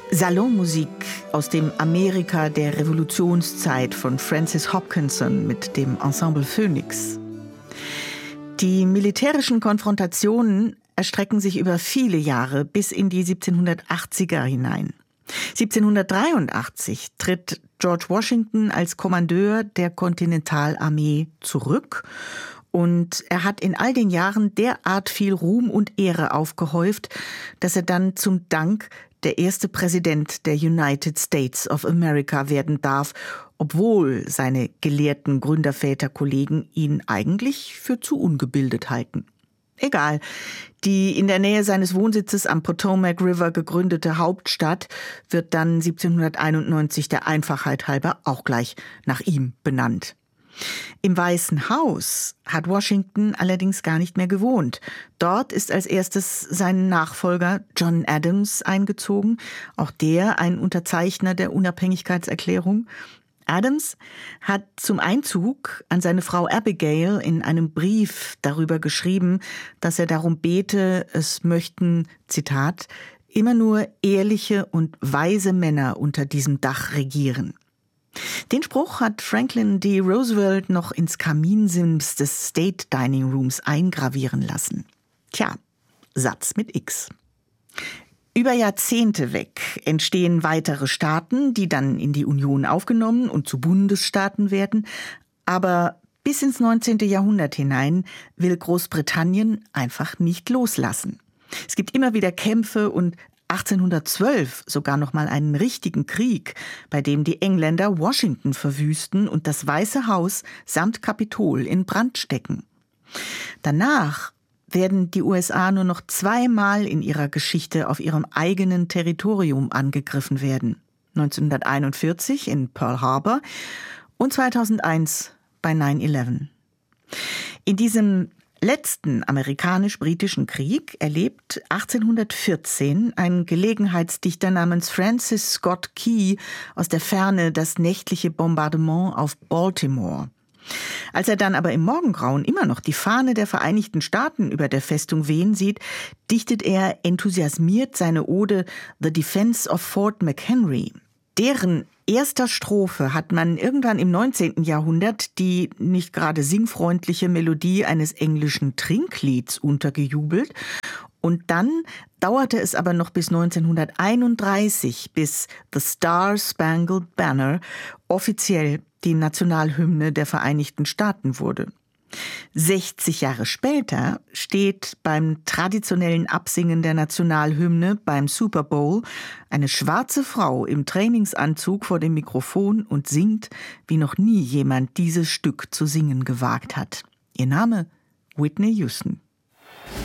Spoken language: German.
Salonmusik aus dem Amerika der Revolutionszeit von Francis Hopkinson mit dem Ensemble Phoenix. Die militärischen Konfrontationen erstrecken sich über viele Jahre bis in die 1780er hinein. 1783 tritt George Washington als Kommandeur der Kontinentalarmee zurück und er hat in all den Jahren derart viel Ruhm und Ehre aufgehäuft, dass er dann zum Dank der erste Präsident der United States of America werden darf, obwohl seine gelehrten Gründerväterkollegen ihn eigentlich für zu ungebildet halten. Egal, die in der Nähe seines Wohnsitzes am Potomac River gegründete Hauptstadt wird dann 1791 der Einfachheit halber auch gleich nach ihm benannt. Im Weißen Haus hat Washington allerdings gar nicht mehr gewohnt. Dort ist als erstes sein Nachfolger John Adams eingezogen, auch der ein Unterzeichner der Unabhängigkeitserklärung. Adams hat zum Einzug an seine Frau Abigail in einem Brief darüber geschrieben, dass er darum bete, es möchten, Zitat, immer nur ehrliche und weise Männer unter diesem Dach regieren. Den Spruch hat Franklin D. Roosevelt noch ins Kaminsims des State Dining Rooms eingravieren lassen. Tja, Satz mit X. Über Jahrzehnte weg entstehen weitere Staaten, die dann in die Union aufgenommen und zu Bundesstaaten werden. Aber bis ins 19. Jahrhundert hinein will Großbritannien einfach nicht loslassen. Es gibt immer wieder Kämpfe und 1812 sogar noch mal einen richtigen Krieg, bei dem die Engländer Washington verwüsten und das Weiße Haus samt Kapitol in Brand stecken. Danach werden die USA nur noch zweimal in ihrer Geschichte auf ihrem eigenen Territorium angegriffen werden. 1941 in Pearl Harbor und 2001 bei 9/11. In diesem letzten amerikanisch-britischen Krieg erlebt 1814 ein Gelegenheitsdichter namens Francis Scott Key aus der Ferne das nächtliche Bombardement auf Baltimore. Als er dann aber im Morgengrauen immer noch die Fahne der Vereinigten Staaten über der Festung wehen sieht, dichtet er enthusiasmiert seine Ode The Defense of Fort McHenry. Deren erster Strophe hat man irgendwann im 19. Jahrhundert die nicht gerade singfreundliche Melodie eines englischen Trinklieds untergejubelt. Und dann dauerte es aber noch bis 1931, bis The Star-Spangled Banner offiziell die Nationalhymne der Vereinigten Staaten wurde. 60 Jahre später steht beim traditionellen Absingen der Nationalhymne beim Super Bowl eine schwarze Frau im Trainingsanzug vor dem Mikrofon und singt, wie noch nie jemand dieses Stück zu singen gewagt hat. Ihr Name? Whitney Houston.